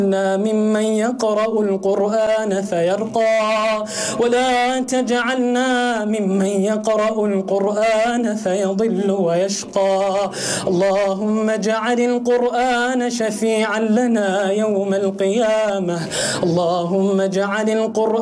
ممن يقرأ القرآن فيرقى ولا تجعلنا ممن يقرأ القرآن فيضل ويشقى. اللهم اجعل القرآن شفيعا لنا يوم القيامة. اللهم اجعل القرآن